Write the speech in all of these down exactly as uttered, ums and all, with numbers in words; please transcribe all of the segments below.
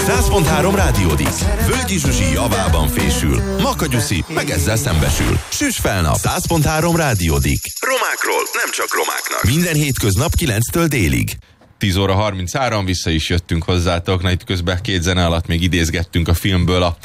száz pont három Rádiódik. Völgyi Zsuzsi javában fésül. Maka Gyuszi meg ezzel szembesül. Süss fel nap. száz pont három Rádiódik. Romákról, nem csak romáknak. Minden hétköznap kilenctől délig. tíz óra harminchárom, vissza is jöttünk hozzátok, na itt közben két zene alatt még idézgettünk a filmből a,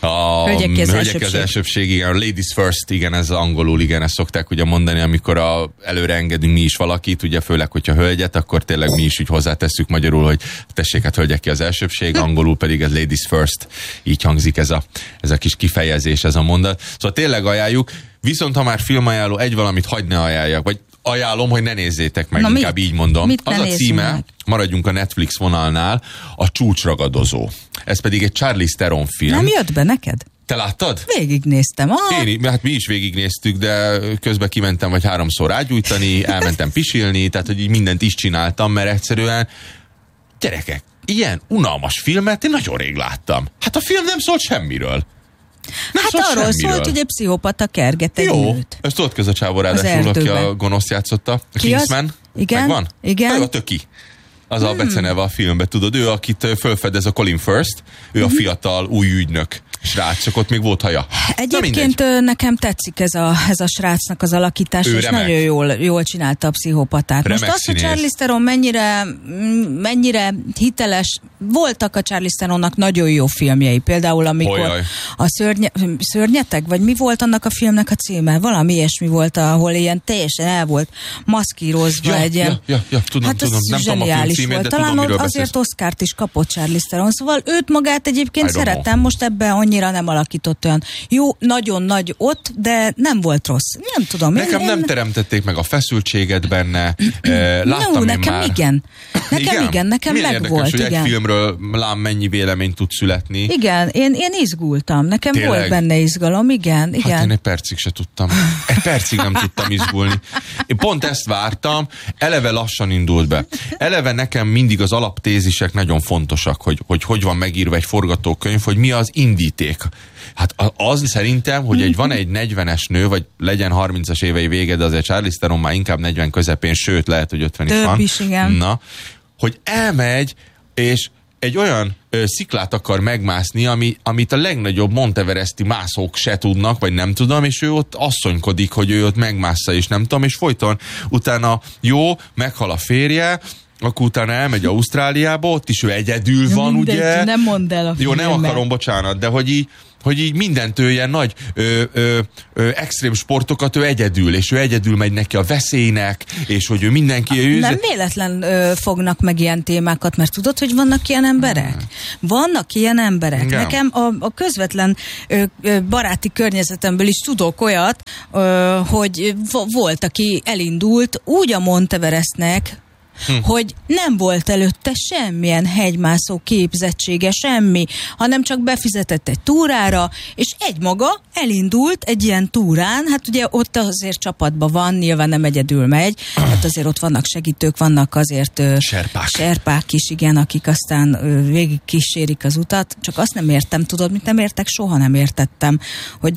a Hölgyek az Hölgyek az elsőbség, igen, a Ladies First, igen, ez angolul, igen, ezt szokták ugye mondani, amikor a, előre engedünk mi is valakit, ugye főleg, hogyha hölgyet, akkor tényleg mi is úgy hozzátesszük magyarul, hogy tessék, hát hölgyek ki az elsőbség, angolul pedig ez Ladies First, így hangzik ez a, ez a kis kifejezés, ez a mondat. Szóval tényleg ajánljuk, viszont ha már filmajánló, egy valamit hagy ne ajánljak, vagy ajánlom, hogy ne nézzétek meg, na inkább mit? Így mondom. Mit az a címe, meg? Maradjunk a Netflix vonalnál, a Csúcsragadozó. Ez pedig egy Charlize Theron film. Nem jött be neked? Te láttad? Végignéztem. Ah. Én, hát mi is végignéztük, de közben kimentem vagy háromszor ágyújtani, elmentem pisilni, tehát hogy így mindent is csináltam, mert egyszerűen gyerekek, ilyen unalmas filmet én nagyon rég láttam. Hát a film nem szólt semmiről. Nem hát szólt arról semmiről. szólt, hogy egy pszichopata kerget egy Jó, nőt. ezt tudod, köz a csávó ráadásul, aki a gonoszt játszotta. A ki Kingsman. Az? Igen, megvan? igen. Ő a Töki. Az hmm. a beceneve a filmben, tudod, ő, akit fölfedez a Colin Firth, ő mm-hmm. a fiatal új ügynök srác, csak ott még volt haja. Egyébként nekem tetszik ez a, ez a srácnak az alakítása, ő és remek. Nagyon jól, jól csinálta a pszicholopatát. Remek most azt, színész. hogy Charlize Theron mennyire, mennyire hiteles, voltak a Charlize Theronnak nagyon jó filmjei, például amikor Olyaj. a szörnye, szörnyeteg, vagy mi volt annak a filmnek a címe? Valami ilyesmi volt, ahol ilyen teljesen el volt maszkírozva ja, egy ilyen... Ja, ja, ja, tudom, hát tudom. Nem tudom a film címét, volt. de Talán tudom, miről azért beszélsz. Oscart is kapott Charlize Theron, szóval őt magát egyébként szerettem, most ebben annyira nem alakított olyan jó, nagyon nagy ott, de nem volt rossz. Nem tudom. Nekem én, nem én... teremtették meg a feszültséget benne. Eh, láttam no, én nekem már. igen. Nekem igen, igen nekem Milyen meg érdekes, volt. hogy Igen. egy filmről lám mennyi véleményt tud születni. Igen, én, én izgultam. Nekem Tényleg? volt benne izgalom, igen. igen. Hát én egy percig se tudtam. Egy percig nem tudtam izgulni. Én pont ezt vártam, eleve lassan indult be. Eleve nekem mindig az alaptézisek nagyon fontosak, hogy hogy, hogy van megírva egy forgatókönyv, hogy mi az indíték. Hát az szerintem, hogy egy, van egy negyvenes nő, vagy legyen harmincas évei vége, de azért Charlize Theron már inkább negyven közepén, sőt, lehet, hogy ötven is van. Is, igen. Na, hogy elmegy, és egy olyan ö, sziklát akar megmászni, ami, amit a legnagyobb monteveresti mászók se tudnak, vagy nem tudom, és ő ott asszonykodik, hogy ő ott megmásza, és nem tudom, és folyton utána jó, meghal a férje, akkor utána elmegy Ausztráliába, ott is ő egyedül ja, van, mindegy, ugye? Nem mondd el a Jó, nem filmet. akarom, bocsánat, de hogy így, hogy így mindent ő ilyen nagy ö, ö, ö, extrém sportokat ő egyedül, és ő egyedül megy neki a veszélynek, és hogy ő mindenki... Ő nem véletlen ö, fognak meg ilyen témákat, mert tudod, hogy vannak ilyen emberek? Vannak ilyen emberek. Igen. Nekem a, a közvetlen ö, ö, baráti környezetemből is tudok olyat, ö, hogy volt, aki elindult úgy a Monteverestnek, Hm. hogy nem volt előtte semmilyen hegymászó képzettsége, semmi, hanem csak befizetett egy túrára, és egymaga elindult egy ilyen túrán, hát ugye ott azért csapatban van, nyilván nem egyedül megy, hát azért ott vannak segítők, vannak azért serpák, serpák is, igen, akik aztán végig kísérik az utat, csak azt nem értem, tudod, mit nem értek, soha nem értettem, hogy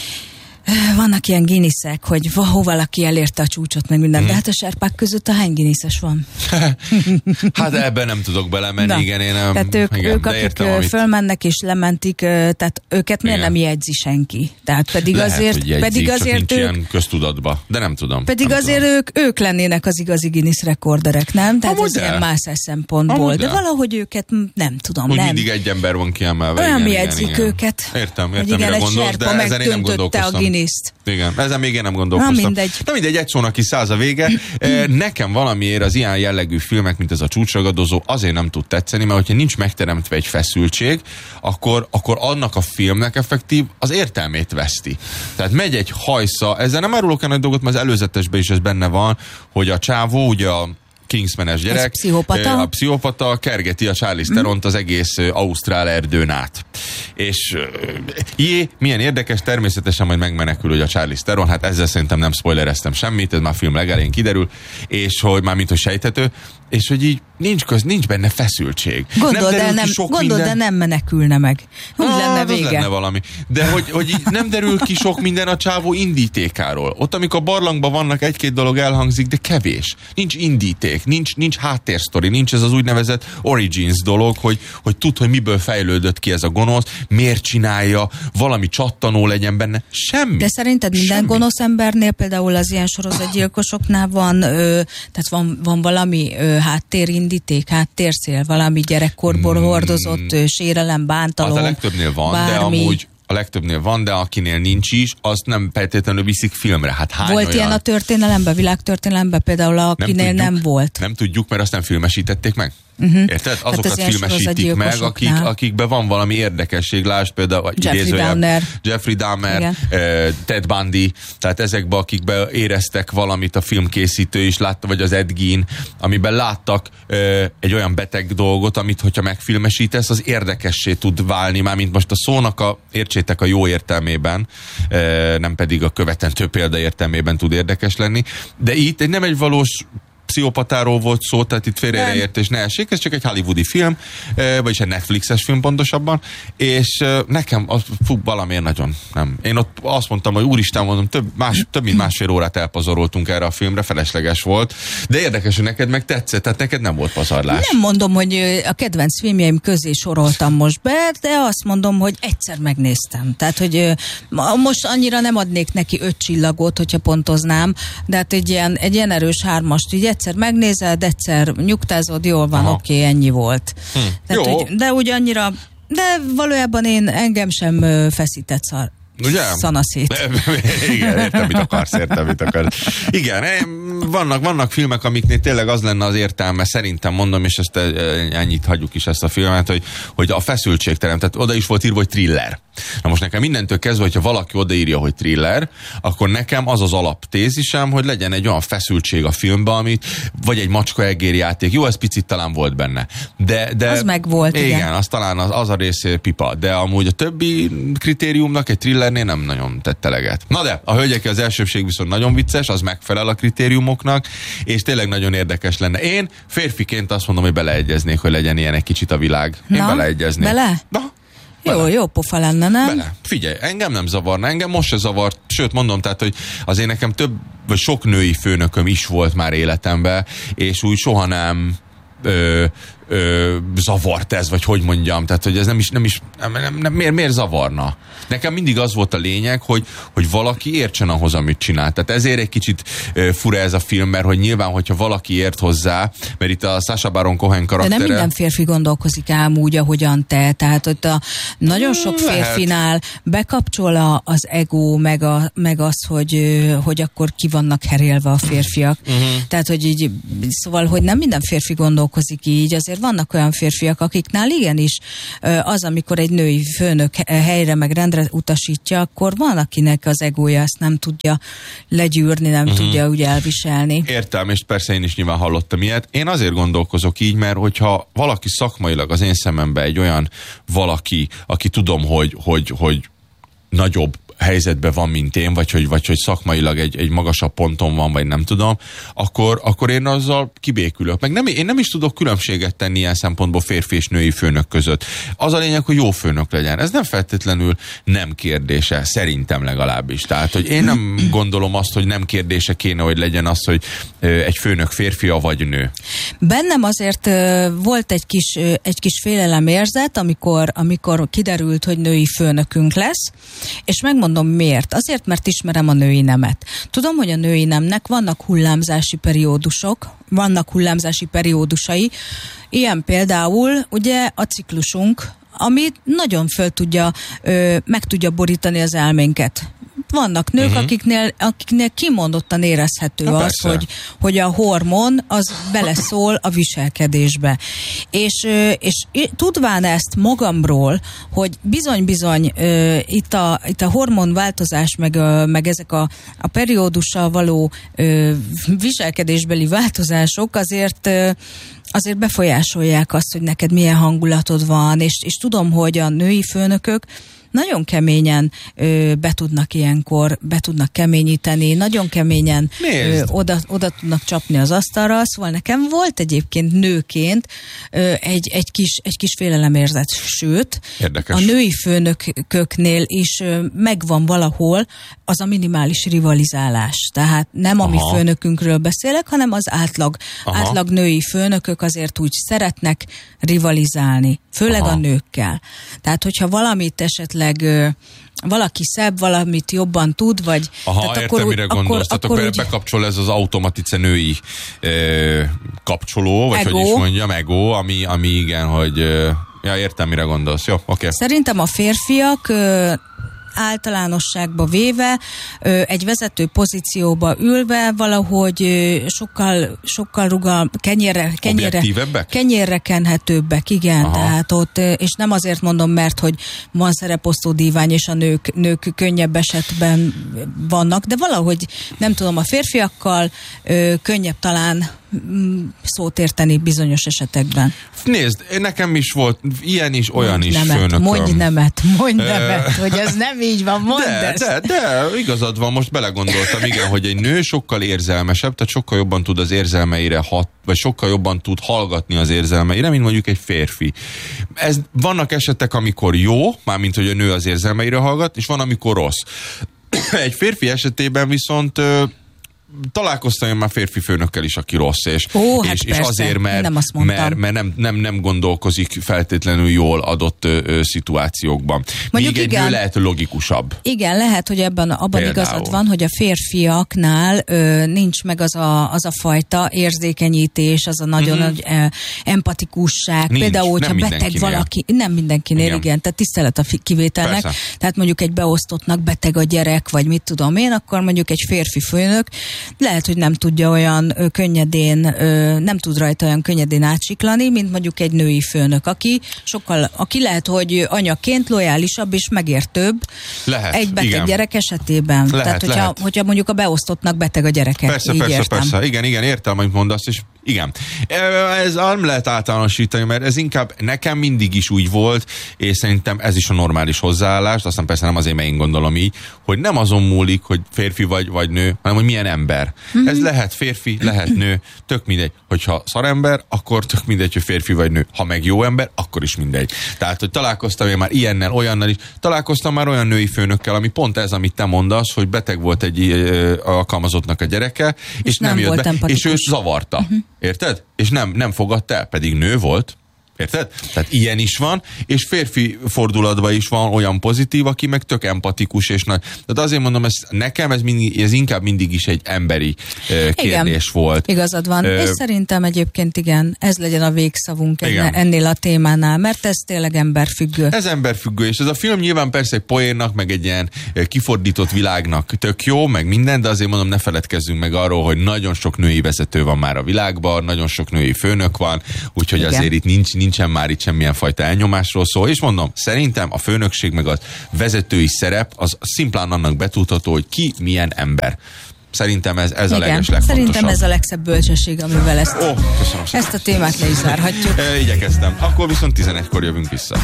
vannak ilyen Guinnessek, hogy hol valaki elérte a csúcsot, meg minden, hmm. de hát a serpák között a hány Guinnesses van? Hát ebben nem tudok belemenni, Na, igen, én nem... Tehát ők, igen, ők akik értem, fölmennek és lementik, tehát őket miért igen. nem jegyzi senki? Tehát pedig lehet, azért... hogy jegyzik, pedig azért nincs ők, ilyen köztudatba, de nem tudom. Pedig nem azért tudom. Ők, ők lennének az igazi Guinness rekorderek, nem? Tehát Amúgy ez de. ilyen mászás szempontból. De valahogy őket nem tudom, úgy nem. mindig egy ember van kiemelve. Olyan igen, jegyzik igen, őket. Értem, értem, igen, mire egy gondolsz, serpa de ezen én nem gondolkoztam. a Guinness-t. Igen, ezen még én nem gondolkoztam. Na mindegy. Na mindegy, egy szónak is száz a vége. Nekem valamiért az ilyen jellegű filmek, mint ez a Csúcsragadozó, azért nem tud tetszeni, mert hogyha nincs megteremtve egy feszültség, akkor, akkor annak a filmnek effektív az értelmét veszti. Tehát megy egy hajsza, ezzel nem árulok el nagy dolgot, mert az előzetesben is ez benne van, hogy a csávó, ugye a Kingsman-es gyerek, pszichopata. a pszichopata kergeti a Charlize Theront az egész ausztrál erdőn át. És jé, milyen érdekes, természetesen majd megmenekül, hogy a Charlize Theron, hát ezzel szerintem nem spoilereztem semmit, ez már a film legelején kiderül, és hogy már mint hogy sejthető, és hogy így nincs, köz, nincs benne feszültség. Gondold, nem el, nem, gondold minden... de nem menekülne meg. Úgy ah, lenne vége. Lenne valami. De hogy, hogy nem derül ki sok minden a csávó indítékáról. Ott, amikor a barlangban vannak, egy-két dolog elhangzik, de kevés. Nincs indíték, nincs, nincs háttérsztori, nincs ez az úgynevezett origins dolog, hogy, hogy tud, hogy miből fejlődött ki ez a gonosz, miért csinálja, valami csattanó legyen benne. Semmi. De szerinted minden Semmi. gonosz embernél, például az ilyen sorozatgyilkosoknál van, ö, tehát van, van valami ö, háttérindíték, háttérszél, valami gyerekkorból hmm. hordozott ö, sérelem, bántalom. Az a legtöbbnél van, bármi. De amúgy a legtöbbnél van, de akinél nincs is, azt nem feltétlenül viszik filmre. Hát hány volt olyan... ilyen a történelemben, világtörténelemben, például akinél nem, tudjuk, nem volt? Nem tudjuk, mert azt nem filmesítették meg. Uh-huh. Érted? Azokat hát filmesítik meg, akik, akikben van valami érdekesség, lásd például Jeffrey Dahmer, Jeffrey Dahmer uh, Ted Bundy, tehát ezekben, akikben éreztek valamit a filmkészítő is, látta, vagy az Ed Gein, amiben láttak uh, egy olyan beteg dolgot, amit hogyha megfilmesítesz, az érdekessé tud válni, már mint most a szónak a, értsétek a jó értelmében, uh, nem pedig a követendő példa értelmében tud érdekes lenni, de itt nem egy valós pszichopatáról volt szó, tehát itt félreértés ne essék, ez csak egy hollywoodi film, vagyis egy Netflixes film pontosabban, és nekem az, fú, valamiért nagyon nem. Én ott azt mondtam, hogy úristen, mondom, több, más, több mint másfél órát elpazaroltunk erre a filmre, felesleges volt, de érdekes, hogy neked meg tetszett, tehát neked nem volt pazarlás. Nem mondom, hogy a kedvenc filmjeim közé soroltam most be, de azt mondom, hogy egyszer megnéztem. Tehát, hogy most annyira nem adnék neki öt csillagot, hogyha pontoznám, de hát egy ilyen, egy ilyen erős hármast, így egyszer megnézed, egyszer nyugtázod, jól van, oké, okay, ennyi volt. Hm. Tehát, Jó. hogy, de úgy annyira, de valójában én engem sem feszített szar. Ugye? Szanaszét. Igen, értem, mit akarsz, értem, mit akarsz. Igen, vannak, vannak filmek, amiknél tényleg az lenne az értelme, szerintem mondom, és ezt ennyit hagyjuk is ezt a filmet, hogy, hogy a feszültségterem, tehát oda is volt írva, hogy thriller. Na most nekem mindentől kezdve, hogyha valaki odaírja, hogy thriller, akkor nekem az az alaptézisem, hogy legyen egy olyan feszültség a filmben, amit, vagy egy macska-egérjáték. Jó, ez picit talán volt benne. De, de, az meg volt, igen. Igen, az talán az, az a rész pipa. De amúgy a többi kritériumnak egy thrillernél nem nagyon tett eleget. Na de, a hölgyeké az elsőbség viszont nagyon vicces, az megfelel a kritériumoknak, és tényleg nagyon érdekes lenne. Én férfiként azt mondom, hogy beleegyeznék, hogy legyen ilyen egy kicsit a világ. Én Na, beleegyeznék. Bele? Na, Jó, Bele. jó pofa lenne, nem? Bele. Figyelj, engem nem zavarna, engem most se zavart, sőt mondom, tehát, hogy azért nekem több, vagy sok női főnököm is volt már életemben, és úgy soha nem ö, ö, zavart ez, vagy hogy mondjam, tehát, hogy ez nem is, nem is nem, nem, nem, miért, miért zavarna? Nekem mindig az volt a lényeg, hogy, hogy valaki értsen ahhoz, amit csinál. Tehát ezért egy kicsit ö, fura ez a film, mert hogy nyilván, hogyha valaki ért hozzá, mert itt a Sacha Baron Cohen karaktere... De nem minden férfi gondolkozik ám úgy, ahogyan te. Tehát ott a nagyon sok férfinál bekapcsol a, az ego, meg, a, meg az, hogy, hogy akkor ki vannak herélve a férfiak. Uh-huh. Tehát, hogy így, szóval, hogy nem minden férfi gondolkozik így, azért vannak olyan férfiak, akiknál igenis az, amikor egy női főnök helyre meg rendre utasítja, akkor van, akinek az egója ezt nem tudja legyűrni, nem uh-huh. tudja úgy elviselni. Értem, és persze én is nyilván hallottam ilyet. Én azért gondolkozok így, mert hogyha valaki szakmailag az én szememben egy olyan valaki, aki tudom, hogy, hogy, hogy nagyobb helyzetben van, mint én, vagy hogy, vagy hogy szakmailag egy, egy magasabb ponton van, vagy nem tudom, akkor, akkor én azzal kibékülök. Meg nem, én nem is tudok különbséget tenni ilyen szempontból férfi és női főnök között. Az a lényeg, hogy jó főnök legyen. Ez nem feltétlenül nem kérdése, szerintem legalábbis. Tehát, hogy én nem gondolom azt, hogy nem kérdése kéne, hogy legyen az, hogy egy főnök férfia vagy nő. Bennem azért volt egy kis, egy kis félelemérzet, amikor, amikor kiderült, hogy női főnökünk lesz, és megmondom, miért? Azért, mert ismerem a női nemet. Tudom, hogy a női nemnek vannak hullámzási periódusok, vannak hullámzási periódusai. Ilyen például ugye a ciklusunk, ami nagyon föl tudja, ö, meg tudja borítani az elménket. Vannak nők, uh-huh. akiknél, akiknél kimondottan érezhető Na, az, hogy, hogy a hormon az beleszól a viselkedésbe. És, és tudván ezt magamról, hogy bizony-bizony itt a, itt a hormonváltozás, meg, meg ezek a, a periódussal való viselkedésbeli változások azért azért befolyásolják azt, hogy neked milyen hangulatod van, és, és tudom, hogy a női főnökök nagyon keményen ö, be tudnak ilyenkor, be tudnak keményíteni, nagyon keményen ö, oda, oda tudnak csapni az asztalra, szóval nekem volt egyébként nőként ö, egy, egy, kis, egy kis félelemérzet, sőt, érdekes. A női főnököknél is ö, megvan valahol az a minimális rivalizálás. Tehát nem a mi főnökünkről beszélek, hanem az átlag, átlag női főnökök azért úgy szeretnek rivalizálni, főleg Aha. a nőkkel. Tehát, hogyha valamit esetleg valaki szebb, valamit jobban tud, vagy... Aha, tehát értem, akkor, mire akkor, gondolsz. Tehát akkor, akkor úgy... bekapcsol ez az automatice női e, kapcsoló, vagy ego. Hogy is mondjam, ego, ami, ami igen, hogy... E, ja, értem, mire gondolsz. Jó, oké. Okay. Szerintem a férfiak... E, általánosságba véve, egy vezető pozícióba ülve valahogy sokkal, sokkal rugal, kenyérre, kenyérre, kenyérre kenhetőbbek, igen, Aha. tehát ott, és nem azért mondom, mert hogy van szereposztó dívány, és a nők, nők könnyebb esetben vannak, de valahogy, nem tudom, a férfiakkal könnyebb talán szót érteni bizonyos esetekben. Nézd, nekem is volt ilyen is, olyan mondj is nemet, főnököm. Mondj nemet, mondj nemet, hogy ez nem így van, mondd de, ezt. De, de, igazad van, most belegondoltam, igen, hogy egy nő sokkal érzelmesebb, tehát sokkal jobban tud az érzelmeire hat, vagy sokkal jobban tud hallgatni az érzelmeire, mint mondjuk egy férfi. Ez, vannak esetek, amikor jó, mármint, hogy a nő az érzelmeire hallgat, és van, amikor rossz. Egy férfi esetében viszont találkoztam én már férfi főnökkel is, aki rossz, és, Ó, hát és, és azért, mert nem, mert, mert nem, nem, nem gondolkozik feltétlenül jól adott ö, ö, szituációkban. Mondjuk Míg egy igen, nő lehet logikusabb. Igen, lehet, hogy ebben abban Például. igazad van, hogy a férfiaknál ö, nincs meg az a, az a fajta érzékenyítés, az a nagyon mm-hmm. nagy ö, empatikusság. Nincs, Például, hogyha beteg valaki, nem mindenkinél, igen, igen tehát tisztelet a kivételnek. Persze. Tehát mondjuk egy beosztottnak beteg a gyerek, vagy mit tudom én, akkor mondjuk egy férfi főnök lehet, hogy nem tudja olyan ö, könnyedén, ö, nem tud rajta olyan könnyedén átsiklani, mint mondjuk egy női főnök, aki sokkal, aki lehet, hogy anyaként lojálisabb és megértőbb lehet, egy beteg igen. gyerek esetében. Lehet, Tehát, hogyha, lehet. hogyha mondjuk a beosztottnak beteg a gyereke. Persze, így persze, értem. persze. Igen, igen, értem, amit mondasz, és igen. Ez nem lehet általánosítani, mert ez inkább nekem mindig is úgy volt, és szerintem ez is a normális hozzáállás, aztán persze nem azért, mert én gondolom így, hogy nem azon múlik, hogy férfi vagy, vagy nő, hanem hogy milyen ember. Mm-hmm. Ez lehet férfi, lehet nő, tök mindegy. Hogyha szarember, akkor tök mindegy, hogy férfi vagy nő. Ha meg jó ember, akkor is mindegy. Tehát, hogy találkoztam én már ilyennel, olyannal is. Találkoztam már olyan női főnökkel, ami pont ez, amit te mondasz, hogy beteg volt egy ö, alkalmazottnak a gyereke, és, és nem, nem jött be, empatikus. És őt zavarta. Uh-huh. Érted? És nem, nem fogadta el, pedig nő volt. Érted? Tehát ilyen is van, és férfi fordulatban is van olyan pozitív, aki meg tök empatikus, és nagy. Tehát azért mondom, ez, nekem ez, mindig, ez inkább mindig is egy emberi uh, kérdés igen, volt. Igazad van, uh, és szerintem egyébként igen, ez legyen a végszavunk enne, ennél a témánál, mert ez tényleg emberfüggő. Ez emberfüggő, és ez a film nyilván persze egy poénnak, meg egy ilyen kifordított világnak tök jó, meg minden, de azért mondom, ne feledkezzünk meg arról, hogy nagyon sok női vezető van már a világban, nagyon sok női főnök van, úgyhogy igen. azért itt nincs, nincs nincsen már itt semmilyen fajta elnyomásról szól, és mondom, szerintem a főnökség meg a vezetői szerep az szimplán annak betudható, hogy ki milyen ember. Szerintem ez, ez a leges legfontosabb. Szerintem ez a legszebb bölcsesség, amivel ezt, oh, ezt a témát le is zárhatjuk. Igyekeztem. Akkor viszont tizenegykor jövünk vissza.